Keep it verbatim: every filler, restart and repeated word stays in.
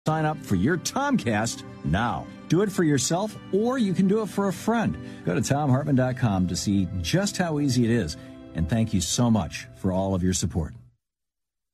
Sign up for your Tomcast now. Do it for yourself, or you can do it for a friend. Go to tom hartman dot com to see just how easy it is. And thank you so much for all of your support.